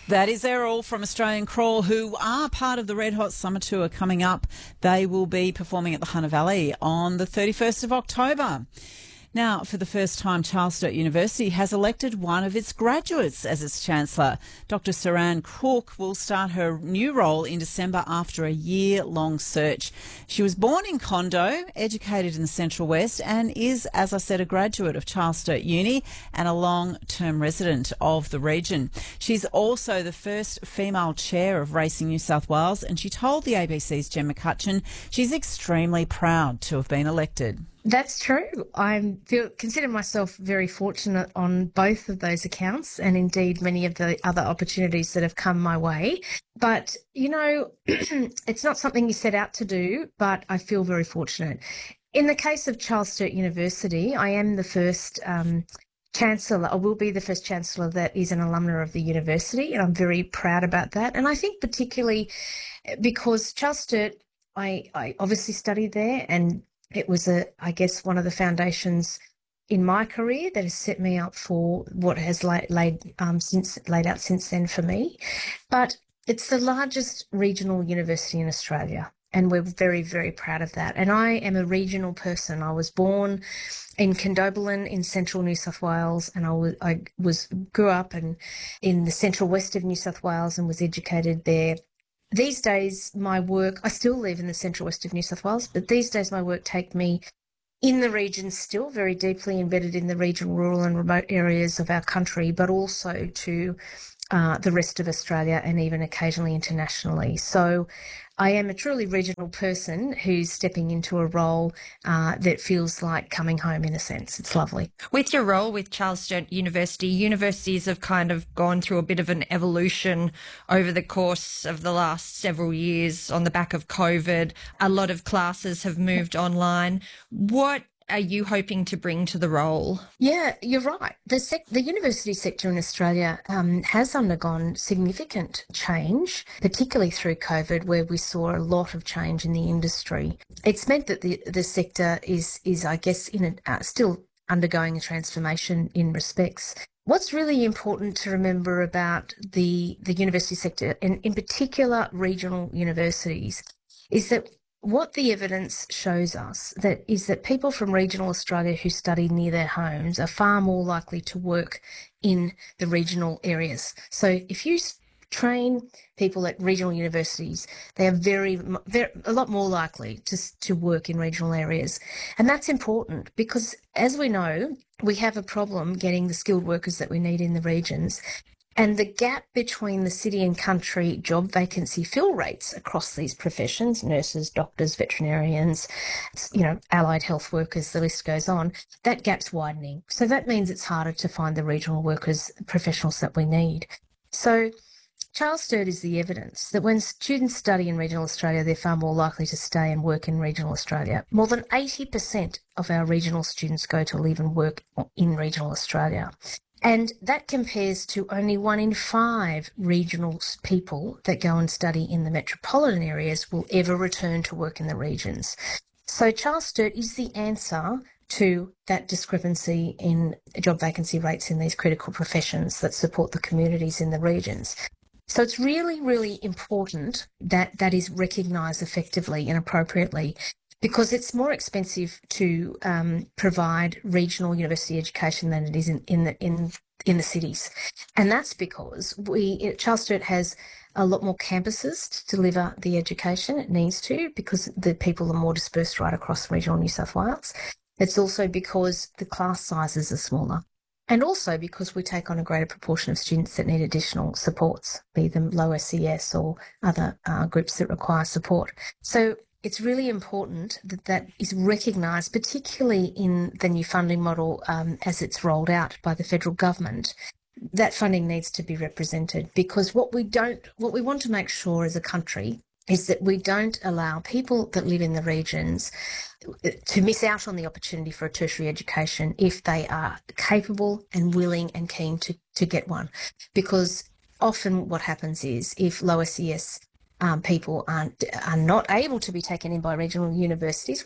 That is their all from Australian Crawl, who are part of the Red Hot Summer Tour coming up. They will be performing at the Hunter Valley on the 31st of October. Now, for the first time, Charles Sturt University has elected one of its graduates as its Chancellor. Dr. Saran Cook will start her new role in December after a year-long search. She was born in Condo, educated in the Central West, and is, as I said, a graduate of Charles Sturt Uni and a long-term resident of the region. She's also the first female chair of Racing New South Wales, and she told the ABC's Jen McCutcheon she's extremely proud to have been elected. That's true. I consider myself very fortunate on both of those accounts, and indeed many of the other opportunities that have come my way. But, you know, it's not something you set out to do, but I feel very fortunate. In the case of Charles Sturt University, I am the first Chancellor, or will be the first Chancellor that is an alumna of the university, and I'm very proud about that. And I think particularly because Charles Sturt, I obviously studied there, and it was, I guess, one of the foundations in my career that has set me up for what has laid out since then for me. But it's the largest regional university in Australia, and we're very, very proud of that. And I am a regional person. I was born in Condobolin in central New South Wales, and I grew up in the central west of New South Wales and was educated there. These days, my work, I still live in the central west of New South Wales, but these days my work take me in the region, still very deeply embedded in the regional, rural and remote areas of our country, but also to the rest of Australia and even occasionally internationally. So I am a truly regional person who's stepping into a role that feels like coming home in a sense. It's lovely. With your role with Charles Sturt University, universities have kind of gone through a bit of an evolution over the course of the last several years on the back of COVID. A lot of classes have moved online. What are you hoping to bring to the role? Yeah, you're right. The university sector in Australia has undergone significant change, particularly through COVID, where we saw a lot of change in the industry. It's meant that the sector is I guess, still undergoing a transformation in respects. What's really important to remember about the university sector, and in particular regional universities, is that what the evidence shows us is that people from regional Australia who study near their homes are far more likely to work in the regional areas. So if you train people at regional universities, they are a lot more likely to work in regional areas. And that's important because, as we know, we have a problem getting the skilled workers that we need in the regions. And the gap between the city and country job vacancy fill rates across these professions, nurses, doctors, veterinarians, allied health workers, the list goes on, that gap's widening. So that means it's harder to find the regional workers, professionals that we need. So Charles Sturt is the evidence that when students study in regional Australia, they're far more likely to stay and work in regional Australia. More than 80% of our regional students go to live and work in regional Australia. And that compares to only 1 in 5 regional people that go and study in the metropolitan areas will ever return to work in the regions. So Charles Sturt is the answer to that discrepancy in job vacancy rates in these critical professions that support the communities in the regions. So it's really, really important that that is recognised effectively and appropriately, because it's more expensive to provide regional university education than it is in the cities. And that's because Charles Sturt has a lot more campuses to deliver the education it needs to, because the people are more dispersed right across regional New South Wales. It's also because the class sizes are smaller, and also because we take on a greater proportion of students that need additional supports, be them low SES or other groups that require support. So it's really important that that is recognised, particularly in the new funding model as it's rolled out by the federal government. That funding needs to be represented, because what we want to make sure as a country is that we don't allow people that live in the regions to miss out on the opportunity for a tertiary education if they are capable and willing and keen to get one. Because often what happens is, if low SES people are not able to be taken in by regional universities, which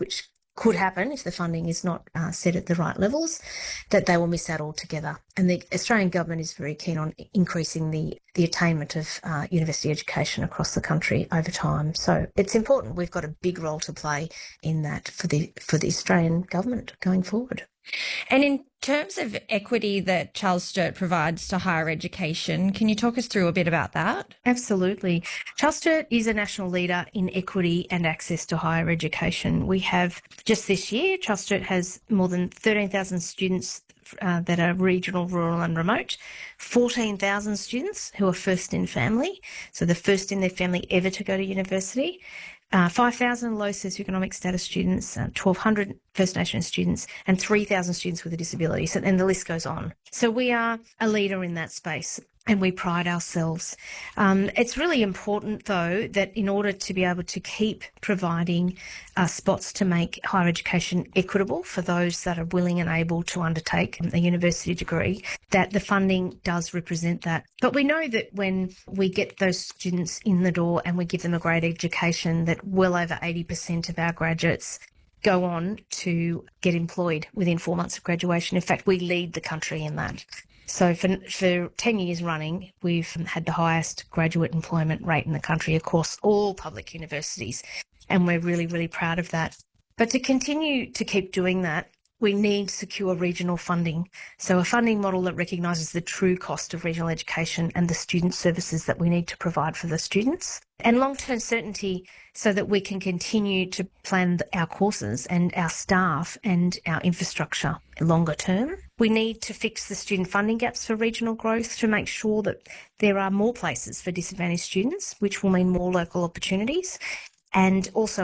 could happen if the funding is not set at the right levels, that they will miss out altogether. And the Australian government is very keen on increasing the attainment of university education across the country over time. So it's important. We've got a big role to play in that for the Australian government going forward. And in terms of equity that Charles Sturt provides to higher education, can you talk us through a bit about that? Absolutely. Charles Sturt is a national leader in equity and access to higher education. We have, just this year, Charles Sturt has more than 13,000 students that are regional, rural and remote, 14,000 students who are first in family, so the first in their family ever to go to university, 5,000 low socioeconomic status students, 1,200 First Nations students, and 3,000 students with a disability. So, and the list goes on. So we are a leader in that space, and we pride ourselves. It's really important, though, that in order to be able to keep providing spots to make higher education equitable for those that are willing and able to undertake a university degree, that the funding does represent that. But we know that when we get those students in the door and we give them a great education, that well over 80% of our graduates go on to get employed within 4 months of graduation. In fact, we lead the country in that. So for 10 years running, we've had the highest graduate employment rate in the country across all public universities, and we're really, really proud of that. But to continue to keep doing that, we need secure regional funding. So a funding model that recognises the true cost of regional education and the student services that we need to provide for the students. And long-term certainty so that we can continue to plan our courses and our staff and our infrastructure longer term. We need to fix the student funding gaps for regional growth to make sure that there are more places for disadvantaged students, which will mean more local opportunities, and also